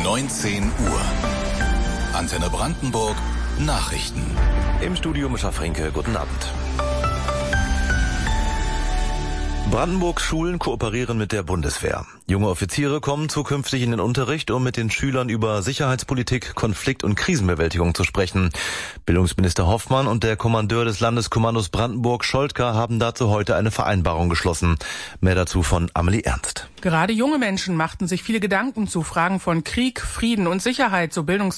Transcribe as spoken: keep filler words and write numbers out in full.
neunzehn Uhr. Antenne Brandenburg Nachrichten. Im Studio Mischa Frenke, guten Abend. Brandenburgs Schulen kooperieren mit der Bundeswehr. Junge Offiziere kommen zukünftig in den Unterricht, um mit den Schülern über Sicherheitspolitik, Konflikt- und Krisenbewältigung zu sprechen. Bildungsminister Hoffmann und der Kommandeur des Landeskommandos Brandenburg, Scholtka, haben dazu heute eine Vereinbarung geschlossen. Mehr dazu von Amelie Ernst. Gerade junge Menschen machten sich viele Gedanken zu Fragen von Krieg, Frieden und Sicherheit, so Bildungsminister